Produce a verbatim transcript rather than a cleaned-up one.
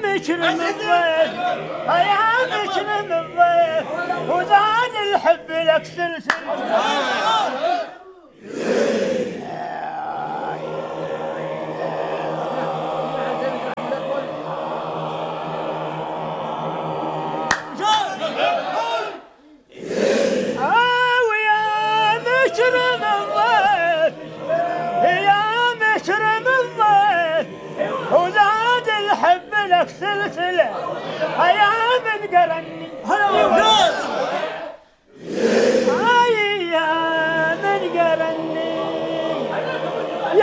مكرم الضيف يا مكرم الضيف وزاد الحب لك سلسلة سلسلة يا من قرني